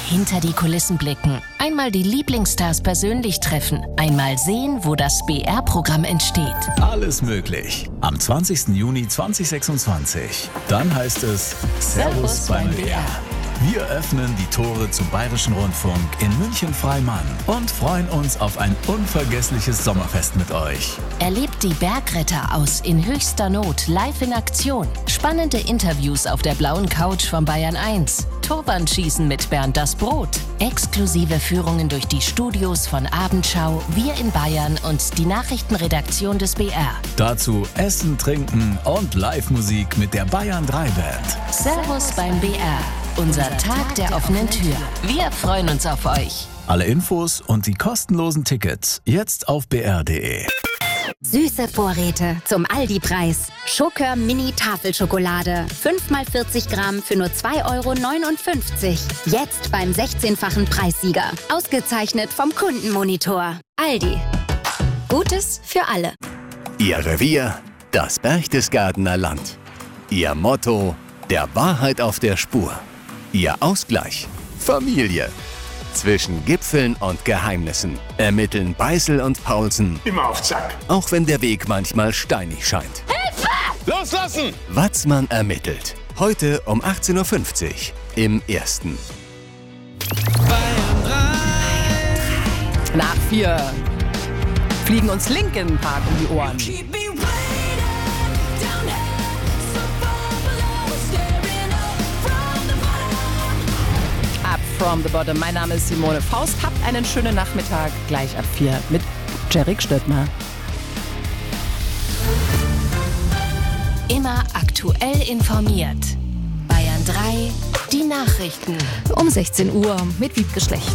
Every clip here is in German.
hinter die Kulissen blicken, einmal die Lieblingsstars persönlich treffen, einmal sehen, wo das BR-Programm entsteht. Alles möglich. Am 20. Juni 2026. Dann heißt es Servus beim BR. Wir öffnen die Tore zum Bayerischen Rundfunk in München-Freimann und freuen uns auf ein unvergessliches Sommerfest mit euch. Erlebt die Bergretter aus In höchster Not live in Aktion. Spannende Interviews auf der blauen Couch von Bayern 1. Turbanschießen mit Bernd das Brot. Exklusive Führungen durch die Studios von Abendschau, Wir in Bayern und die Nachrichtenredaktion des BR. Dazu Essen, Trinken und Live-Musik mit der Bayern 3 Band. Servus beim BR. Unser Tag der offenen Tür. Wir freuen uns auf euch. Alle Infos und die kostenlosen Tickets jetzt auf br.de. Süße Vorräte zum Aldi-Preis. Schokör Mini Tafelschokolade. 5x40 Gramm für nur 2,59 €. Jetzt beim 16-fachen Preissieger. Ausgezeichnet vom Kundenmonitor. Aldi. Gutes für alle. Ihr Revier, das Berchtesgadener Land. Ihr Motto, der Wahrheit auf der Spur. Ihr Ausgleich, Familie. Zwischen Gipfeln und Geheimnissen ermitteln Beißel und Paulsen. Immer auf Zack. Auch wenn der Weg manchmal steinig scheint. Hilfe! Loslassen! Watzmann ermittelt. Heute um 18:50 Uhr im Ersten. Nach 4 fliegen uns Linkin Park um die Ohren. Up from the bottom. Mein Name ist Simone Faust. Habt einen schönen Nachmittag. Gleich ab 4 mit Jerrik Stöttner. Immer aktuell informiert. Bayern 3, die Nachrichten. Um 16 Uhr mit Wiebke Schlecht.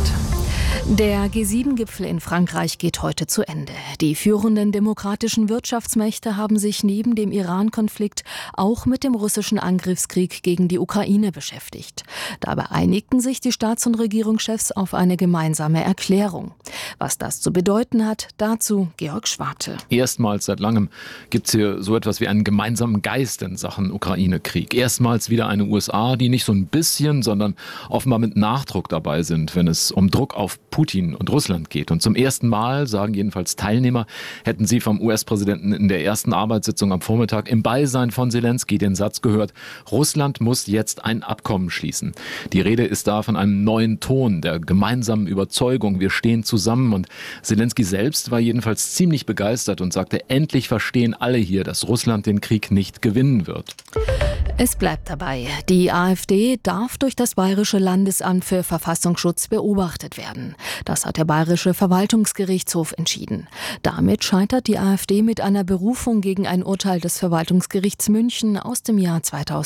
Der G7-Gipfel in Frankreich geht heute zu Ende. Die führenden demokratischen Wirtschaftsmächte haben sich neben dem Iran-Konflikt auch mit dem russischen Angriffskrieg gegen die Ukraine beschäftigt. Dabei einigten sich die Staats- und Regierungschefs auf eine gemeinsame Erklärung. Was das zu bedeuten hat, dazu Georg Schwarte. Erstmals seit langem gibt es hier so etwas wie einen gemeinsamen Geist in Sachen Ukraine-Krieg. Erstmals wieder eine USA, die nicht so ein bisschen, sondern offenbar mit Nachdruck dabei sind, wenn es um Druck auf Putin und Russland geht. Und zum ersten Mal, sagen jedenfalls Teilnehmer, hätten sie vom US-Präsidenten in der ersten Arbeitssitzung am Vormittag im Beisein von Selenskyj den Satz gehört: Russland muss jetzt ein Abkommen schließen. Die Rede ist da von einem neuen Ton, der gemeinsamen Überzeugung, wir stehen zusammen. Und Selenskyj selbst war jedenfalls ziemlich begeistert und sagte, endlich verstehen alle hier, dass Russland den Krieg nicht gewinnen wird. Es bleibt dabei. Die AfD darf durch das Bayerische Landesamt für Verfassungsschutz beobachtet werden. Das hat der Bayerische Verwaltungsgerichtshof entschieden. Damit scheitert die AfD mit einer Berufung gegen ein Urteil des Verwaltungsgerichts München aus dem Jahr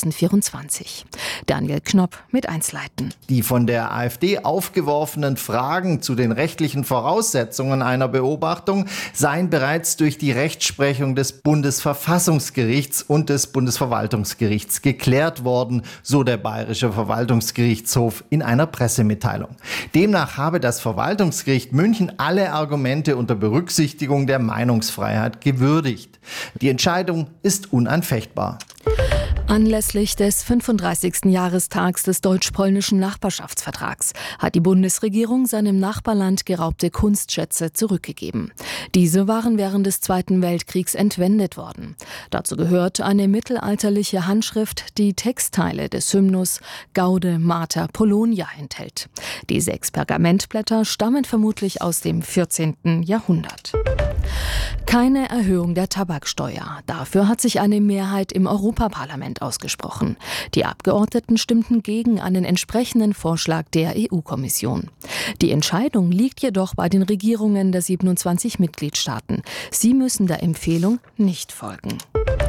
2024. Daniel Knopp mit Einzelheiten. Die von der AfD aufgeworfenen Fragen zu den rechtlichen Voraussetzungen einer Beobachtung seien bereits durch die Rechtsprechung des Bundesverfassungsgerichts und des Bundesverwaltungsgerichts geklärt worden, so der Bayerische Verwaltungsgerichtshof in einer Pressemitteilung. Demnach habe das Verwaltungsgericht München alle Argumente unter Berücksichtigung der Meinungsfreiheit gewürdigt. Die Entscheidung ist unanfechtbar. Anlässlich des 35. Jahrestags des deutsch-polnischen Nachbarschaftsvertrags hat die Bundesregierung seinem Nachbarland geraubte Kunstschätze zurückgegeben. Diese waren während des Zweiten Weltkriegs entwendet worden. Dazu gehört eine mittelalterliche Handschrift, die Textteile des Hymnus Gaude Mater Polonia enthält. Die 6 Pergamentblätter stammen vermutlich aus dem 14. Jahrhundert. Keine Erhöhung der Tabaksteuer. Dafür hat sich eine Mehrheit im Europaparlament ausgesprochen. Die Abgeordneten stimmten gegen einen entsprechenden Vorschlag der EU-Kommission. Die Entscheidung liegt jedoch bei den Regierungen der 27 Mitgliedstaaten. Sie müssen der Empfehlung nicht folgen.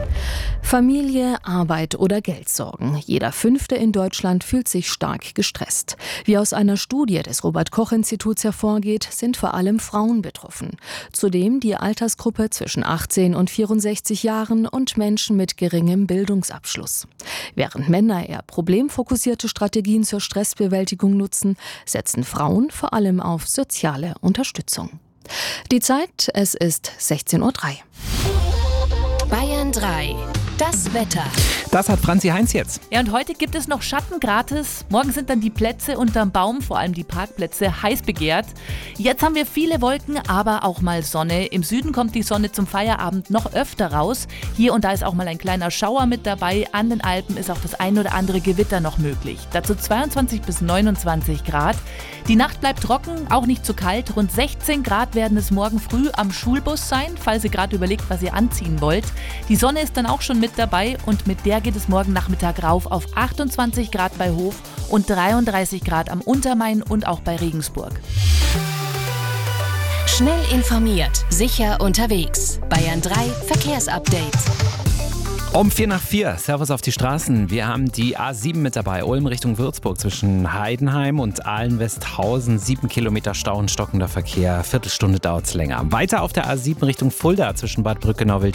Familie, Arbeit oder Geldsorgen. Jeder Fünfte in Deutschland fühlt sich stark gestresst. Wie aus einer Studie des Robert-Koch-Instituts hervorgeht, sind vor allem Frauen betroffen. Zudem die Altersgruppe zwischen 18 und 64 Jahren und Menschen mit geringem Bildungsabschluss. Während Männer eher problemfokussierte Strategien zur Stressbewältigung nutzen, setzen Frauen vor allem auf soziale Unterstützung. Die Zeit, es ist 16:03 Uhr. Bayern 3. Das Wetter. Das hat Franzi Heinz jetzt. Ja, und heute gibt es noch Schatten gratis. Morgen sind dann die Plätze unterm Baum, vor allem die Parkplätze, heiß begehrt. Jetzt haben wir viele Wolken, aber auch mal Sonne. Im Süden kommt die Sonne zum Feierabend noch öfter raus. Hier und da ist auch mal ein kleiner Schauer mit dabei. An den Alpen ist auch das ein oder andere Gewitter noch möglich. Dazu 22 bis 29 Grad. Die Nacht bleibt trocken, auch nicht zu kalt. Rund 16 Grad werden es morgen früh am Schulbus sein, falls ihr gerade überlegt, was ihr anziehen wollt. Die Sonne ist dann auch schon mit dabei und mit der geht es morgen Nachmittag rauf auf 28 Grad bei Hof und 33 Grad am Untermain und auch bei Regensburg. Schnell informiert, sicher unterwegs. Bayern 3 Verkehrsupdate. Um 4:04, Servus auf die Straßen. Wir haben die A7 mit dabei, Ulm Richtung Würzburg zwischen Heidenheim und Aalen-Westhausen. 7 Kilometer Stau und stockender Verkehr, Viertelstunde dauert es länger. Weiter auf der A7 Richtung Fulda zwischen Bad Brückenau-Wildhaus